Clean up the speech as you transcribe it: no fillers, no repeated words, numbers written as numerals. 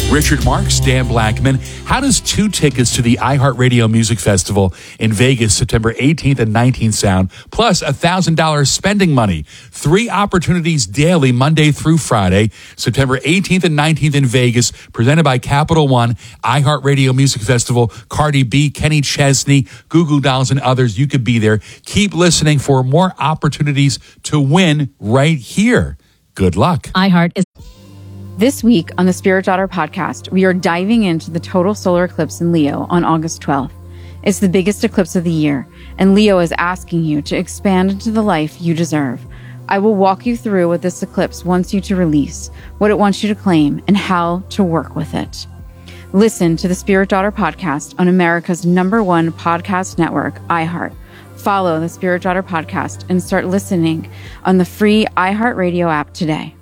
Richard Marks, Dan Blackman. How does 2 tickets to the iHeartRadio Music Festival in Vegas, September 18th and 19th sound, plus $1,000 spending money? 3 opportunities daily, Monday through Friday, September 18th and 19th in Vegas, presented by Capital One, iHeartRadio Music Festival, Cardi B, Kenny Chesney, Goo Goo Dolls, and others. You could be there. Keep listening for more opportunities to win right here. Good luck. iHeart is... This week on the Spirit Daughter podcast, we are diving into the total solar eclipse in Leo on August 12th. It's the biggest eclipse of the year, and Leo is asking you to expand into the life you deserve. I will walk you through what this eclipse wants you to release, what it wants you to claim, and how to work with it. Listen to the Spirit Daughter podcast on America's #1 podcast network, iHeart. Follow the Spirit Daughter podcast and start listening on the free iHeartRadio app today.